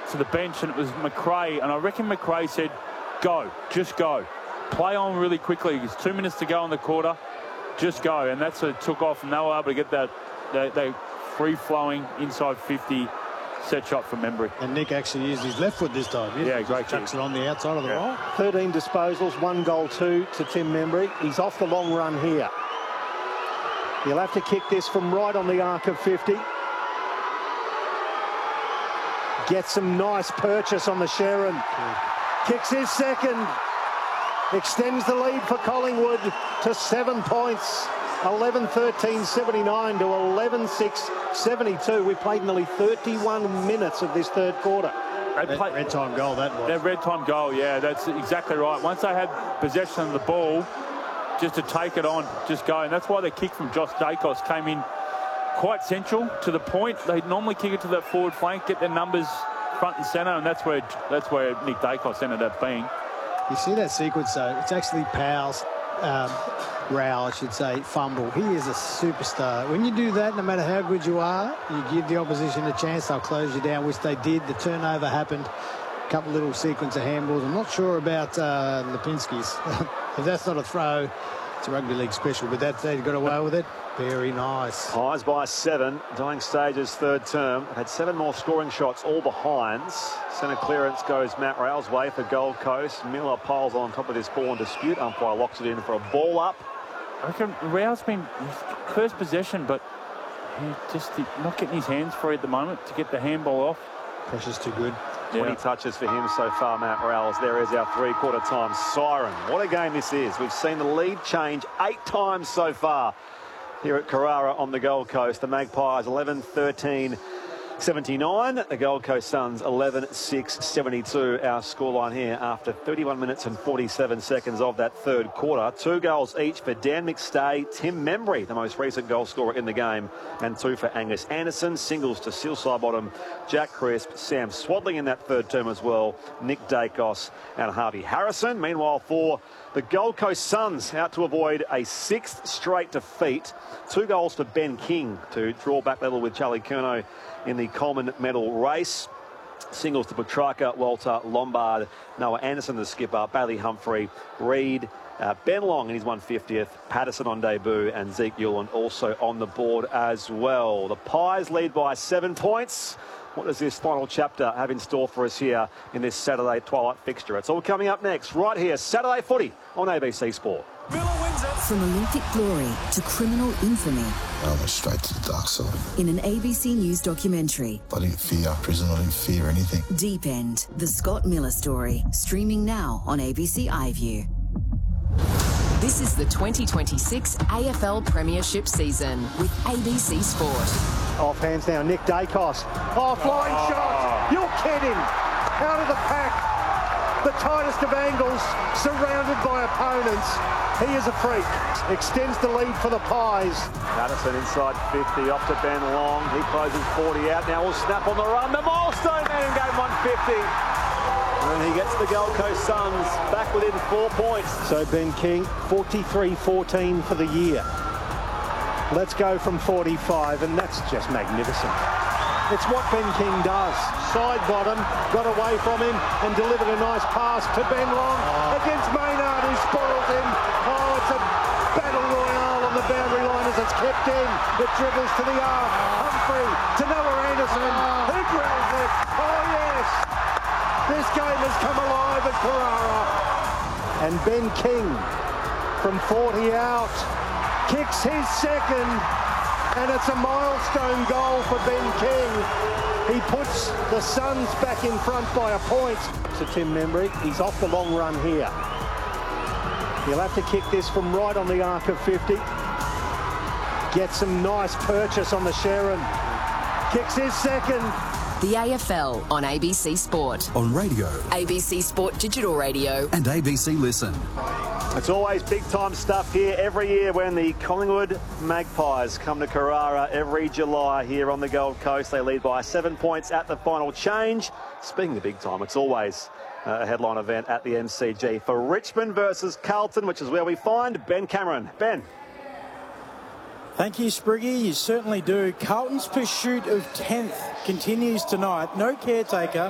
to the bench, and it was McRae, and I reckon McRae said, go, just go. Play on really quickly. There's 2 minutes to go in the quarter. Just go. And that's what it took off, and they were able to get that free-flowing inside 50 set shot from Membry. And Nick actually used his left foot this time. Yeah, great. Chucks it on the outside of the roll. 13 disposals, 1 goal, 2 to Tim Membry. He's off the long run here. He'll have to kick this from right on the arc of 50. Gets some nice purchase on the Sharon. Kicks his second. Extends the lead for Collingwood to 7 points. 11-13-79 to 11-6-72. We played nearly 31 minutes of this third quarter. Red time goal, that was. That red time goal, yeah, that's exactly right. Once they had possession of the ball, just to take it on, just go. And that's why the kick from Josh Dacos came in quite central to the point. They normally kick it to that forward flank, get their numbers front and centre, and that's where Nick Dacos ended up being. You see that sequence, though? It's actually Powell's, Rao, I should say, fumble. He is a superstar. When you do that, no matter how good you are, you give the opposition a chance, they'll close you down, which they did. The turnover happened. A couple little sequence of handballs. I'm not sure about Lipinski's. If that's not a throw, it's a rugby league special, but they got away with it. Very nice. Pies by 7. Dying Stages third term. Had 7 more scoring shots, all behinds. Centre clearance goes Matt Rao's way for Gold Coast. Miller piles on top of this ball in dispute. Umpire locks it in for a ball up. I reckon Rao's been first possession, but he's not getting his hands free at the moment to get the handball off. Pressure's too good. 20 touches for him so far, Matt Rowell. There is our three-quarter time siren. What a game this is. We've seen the lead change 8 times so far here at Carrara on the Gold Coast. The Magpies 11-13-79. The Gold Coast Suns 11-6-72. Our scoreline here after 31 minutes and 47 seconds of that third quarter. 2 goals each for Dan McStay, Tim Membry, the most recent goal scorer in the game, and 2 for Angus Anderson. Singles to Seal Sidebottom, Jack Crisp, Sam Swadling in that third term as well, Nick Dacos and Harvey Harrison. Meanwhile, for the Gold Coast Suns, out to avoid a 6th straight defeat. 2 goals for Ben King to draw back level with Charlie Curnow in the Coleman medal race. Singles to Petrarca, Walter, Lombard, Noah Anderson, the skipper, Bailey Humphrey, Reid, Ben Long in his 150th, Patterson on debut, and Zeke Uland also on the board as well. The Pies lead by 7 points. What does this final chapter have in store for us here in this Saturday twilight fixture? It's all coming up next, right here, Saturday Footy on ABC Sport. From Olympic glory to criminal infamy. I went straight to the dark side. In an ABC News documentary. I didn't fear prison, I didn't fear anything. Deep End, the Scott Miller story. Streaming now on ABC iView. This is the 2026 AFL Premiership season with ABC Sport. Off hands now, Nick Dacos. Oh, flying shot. You're kidding. Out of the pack. The tightest of angles, surrounded by opponents. He is a freak. Extends the lead for the Pies. Patterson inside 50, off to Ben Long. He closes 40 out. Now will snap on the run. The milestone man in game 150. And he gets the Gold Coast Suns back within 4 points. So Ben King, 43-14 for the year. Let's go from 45, and that's just magnificent. It's what Ben King does. Side bottom, got away from him and delivered a nice pass to Ben Long against Maynard, who spoils him. Oh, it's a battle royale on the boundary line as it's kept in. It dribbles to the arc. Humphrey to Noah Anderson. Who grabs it? Oh, yes. This game has come alive at Carrara. And Ben King from 40 out kicks his second. And it's a milestone goal for Ben King. He puts the Suns back in front by a point. To Tim Membry, he's off the long run here. He'll have to kick this from right on the arc of 50. Gets some nice purchase on the Sharon. Kicks his second. The AFL on ABC Sport. On radio. ABC Sport Digital Radio. And ABC Listen. It's always big-time stuff here every year when the Collingwood Magpies come to Carrara every July here on the Gold Coast. They lead by 7 points at the final change. Speaking of big time, it's always a headline event at the MCG for Richmond versus Carlton, which is where we find Ben Cameron. Ben. Thank you, Spriggy. You certainly do. Carlton's pursuit of 10th continues tonight. No caretaker.